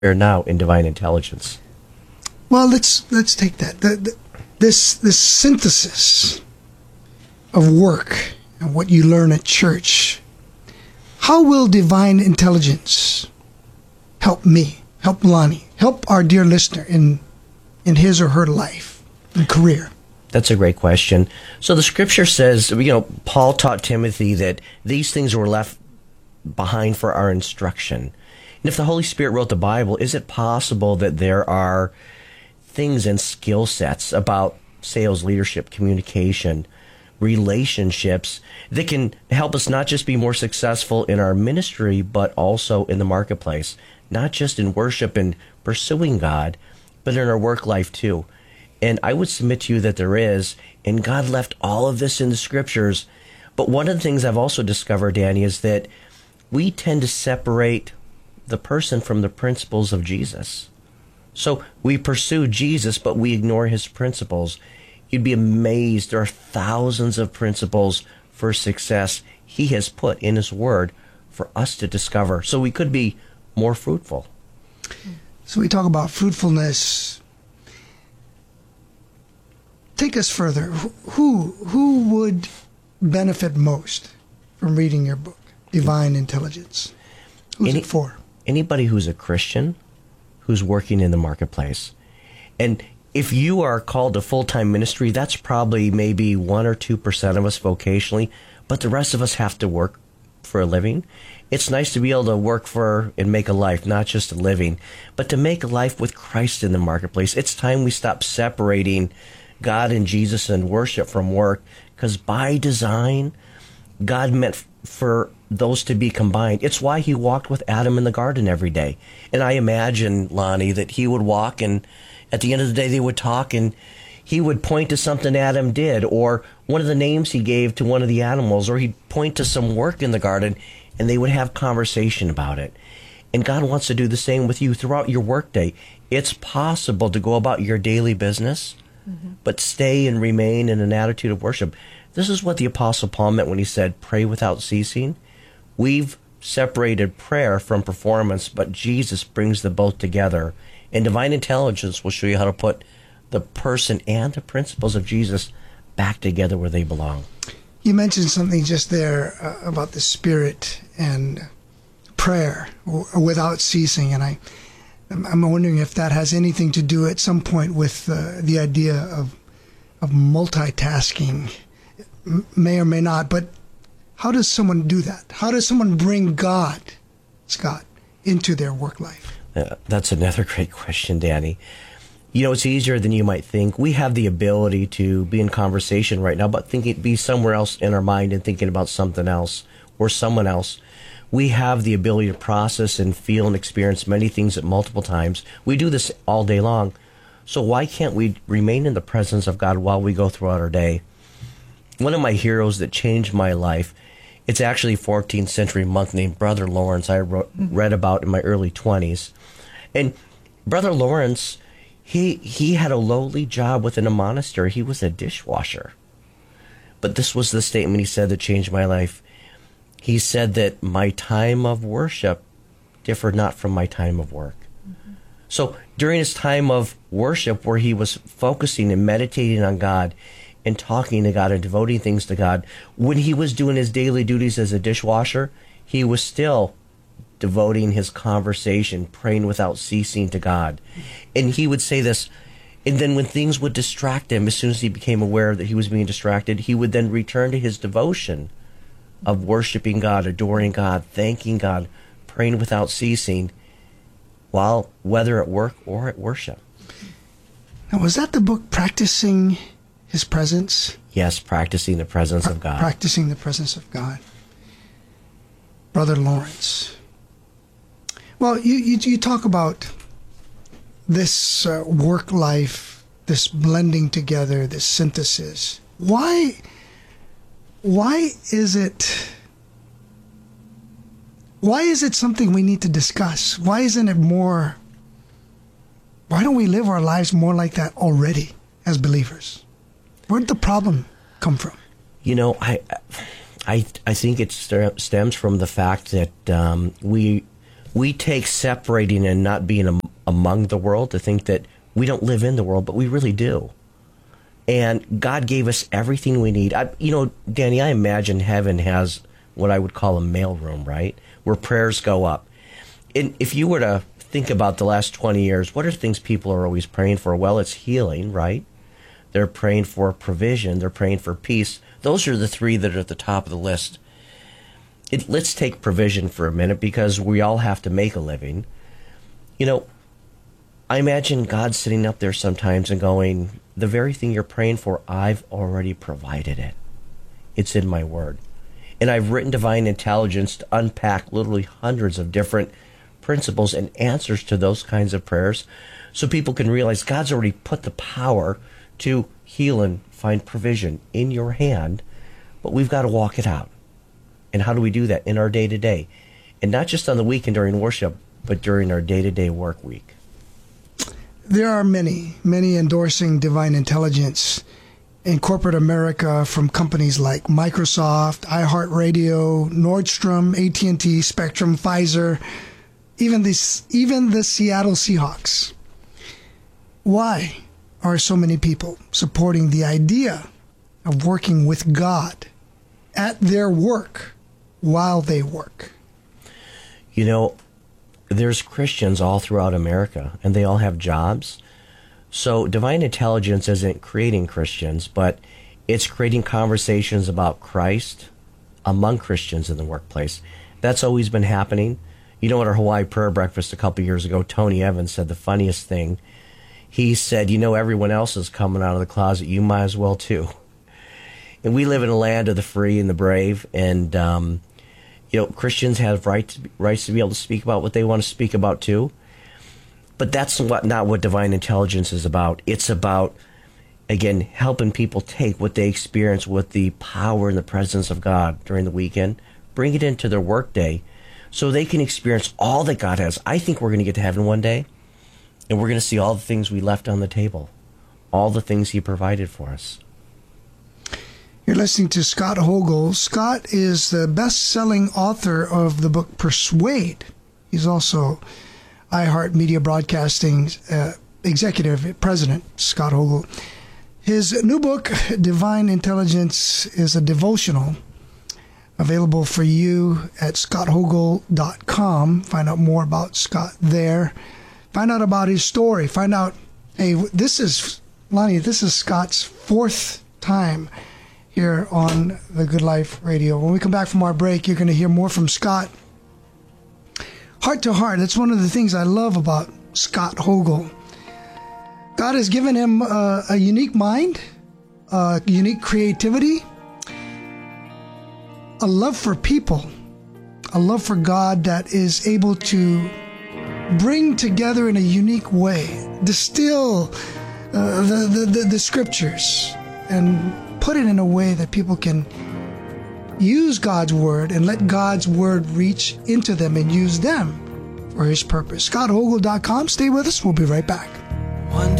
Or now in divine intelligence. Well, let's take that. This synthesis of work and what you learn at church. How will divine intelligence help me, help Lonnie, help our dear listener in his or her life and career? That's a great question. So the scripture says, Paul taught Timothy that these things were left behind for our instruction. And if the Holy Spirit wrote the Bible, is it possible that there are things and skill sets about sales, leadership, communication, relationships that can help us not just be more successful in our ministry, but also in the marketplace, not just in worship and pursuing God, but in our work life too? And I would submit to you that there is, and God left all of this in the scriptures. But one of the things I've also discovered, Danny, is that we tend to separate the person from the principles of Jesus. So we pursue Jesus, but we ignore his principles. You'd be amazed. There are thousands of principles for success he has put in his word for us to discover, so we could be more fruitful. So we talk about fruitfulness. Take us further. Who would benefit most from reading your book, Divine Intelligence? Who's it for? Anybody who's a Christian, who's working in the marketplace. And if you are called to full-time ministry, that's probably maybe 1 or 2% of us vocationally, but the rest of us have to work for a living. It's nice to be able to work for and make a life, not just a living, but to make a life with Christ in the marketplace. It's time we stop separating God and Jesus and worship from work, because by design, God meant for those to be combined. It's why he walked with Adam in the garden every day. And I imagine, Lonnie, that he would walk, and at the end of the day they would talk, and he would point to something Adam did, or one of the names he gave to one of the animals, or he'd point to some work in the garden, and they would have conversation about it. And God wants to do the same with you throughout your workday. It's possible to go about your daily business, but stay and remain in an attitude of worship. This is what the Apostle Paul meant when he said, pray without ceasing. We've separated prayer from performance, but Jesus brings them both together. And divine intelligence will show you how to put the person and the principles of Jesus back together where they belong. You mentioned something just there about the Spirit and prayer without ceasing, and I'm wondering if that has anything to do at some point with the idea of multitasking. May or may not, but how does someone do that? How does someone bring God, Scott, into their work life? That's another great question, Danny. It's easier than you might think. We have the ability to be in conversation right now, but be somewhere else in our mind and thinking about something else or someone else. We have the ability to process and feel and experience many things at multiple times. We do this all day long. So why can't we remain in the presence of God while we go throughout our day? One of my heroes that changed my life, it's actually a 14th century monk named Brother Lawrence I read about in my early 20s. And Brother Lawrence, he had a lowly job within a monastery. He was a dishwasher. But this was the statement he said that changed my life. He said that my time of worship differed not from my time of work. So during his time of worship, where he was focusing and meditating on God and talking to God and devoting things to God, when he was doing his daily duties as a dishwasher, he was still devoting his conversation, praying without ceasing to God. And he would say this, and then when things would distract him, as soon as he became aware that he was being distracted, he would then return to his devotion of worshiping God, adoring God, thanking God, praying without ceasing, while whether at work or at worship. Now, was that the book, Practicing His Presence? Yes, Practicing the Presence of God. Practicing the Presence of God. Brother Lawrence. Well, you talk about this work life, this blending together, this synthesis. Why is it something we need to discuss? Why don't we live our lives more like that already as believers? Where did the problem come from? I think it stems from the fact that we we take separating and not being among the world to think that we don't live in the world, but we really do. And God gave us everything we need. Danny, I imagine heaven has what I would call a mailroom, right? Where prayers go up. And if you were to think about the last 20 years, what are things people are always praying for? Well, it's healing, right? They're praying for provision. They're praying for peace. Those are the three that are at the top of the list. Let's take provision for a minute, because we all have to make a living. I imagine God sitting up there sometimes and going, the very thing you're praying for, I've already provided it. It's in my word. And I've written Divine Intelligence to unpack literally hundreds of different principles and answers to those kinds of prayers, so people can realize God's already put the power to heal and find provision in your hand, but we've got to walk it out. And how do we do that? In our day-to-day. And not just on the weekend during worship, but during our day-to-day work week. There are many endorsing Divine Intelligence in corporate America, from companies like Microsoft, iHeartRadio, Nordstrom, AT&T, Spectrum, Pfizer, even the Seattle Seahawks. Why are so many people supporting the idea of working with God at their work while they work? There's Christians all throughout America, and they all have jobs. So Divine Intelligence isn't creating Christians, but it's creating conversations about Christ among Christians in the workplace. That's always been happening. At our Hawaii prayer breakfast a couple years ago, Tony Evans said the funniest thing. He said, everyone else is coming out of the closet. You might as well too. And we live in a land of the free and the brave, and Christians have rights to be able to speak about what they want to speak about too. But that's not what Divine Intelligence is about. It's about, again, helping people take what they experience with the power and the presence of God during the weekend, bring it into their workday, so they can experience all that God has. I think we're going to get to heaven one day, and we're going to see all the things we left on the table, all the things He provided for us. You're listening to Scott Hogel. Scott is the best-selling author of the book Persuade. He's also iHeartMedia Broadcasting executive president, Scott Hogel. His new book, Divine Intelligence, is a devotional available for you at scotthogel.com. Find out more about Scott there. Find out about his story. Find out, hey, this is Scott's fourth time here on the Good Life Radio. When we come back from our break, you're going to hear more from Scott. Heart to heart, that's one of the things I love about Scott Hogel. God has given him a unique mind, unique creativity, a love for people, a love for God that is able to bring together in a unique way, distill the scriptures and put it in a way that people can use God's word and let God's word reach into them and use them for His purpose. ScottHogel.com. Stay with us. We'll be right back. One